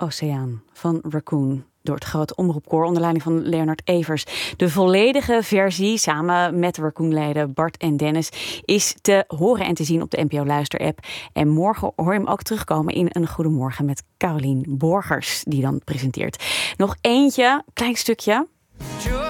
Oceaan van Raccoon. Door het grote omroepkoor onder leiding van Leonard Evers. De volledige versie, samen met de Raccoon-leden Bart en Dennis, is te horen en te zien op de NPO Luister-app. En morgen hoor je hem ook terugkomen in Een Goedemorgen met Carolien Borgers, die dan presenteert. Nog eentje, klein stukje.